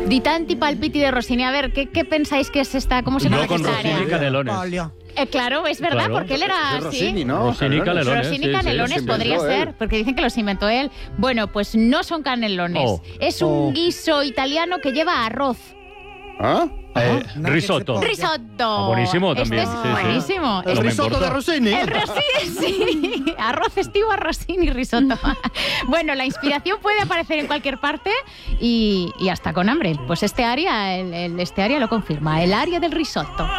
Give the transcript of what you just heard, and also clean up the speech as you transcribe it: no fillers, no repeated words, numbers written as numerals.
Di tanti palpiti de Rossini. A ver, ¿qué pensáis que es esta? ¿Cómo se llama No con esta Rossini área? Canelones. Claro, es verdad, Claro. porque él era Es Rossini, así. ¿no? Rossini Canelones. Rossini sí, Canelones sí. podría Inventó ser, él. porque dicen que los inventó él. Bueno, pues no son canelones. Oh. Es un guiso italiano que lleva arroz. ¿Ah? Risotto. Risotto. Buenísimo también. Este es sí, sí. buenísimo. El No me risotto importa. de Rossini. El Rossini, sí. Arroz estivo, Rossini, risotto. Bueno, la inspiración puede aparecer en cualquier parte y hasta con hambre. Pues este área lo confirma, el área del risotto.